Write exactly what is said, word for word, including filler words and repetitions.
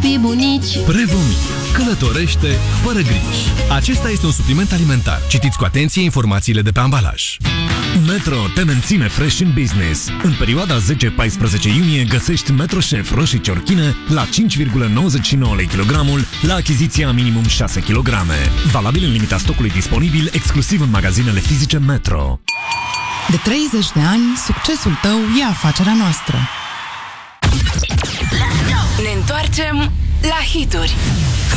papi bunici. Prevomit. Călătorește fără griji. Acesta este un supliment alimentar. Citiți cu atenție informațiile de pe ambalaj. Metro te menține fresh in business. În perioada zece paisprezece iunie găsești Metro Chef roșii ciorchine la cinci virgulă nouăzeci și nouă lei kilogramul la achiziția minimum șase kilograme. Valabil în limita stocului disponibil exclusiv în magazinele fizice Metro. De treizeci de ani, succesul tău e afacerea noastră. Ne întoarcem la hituri.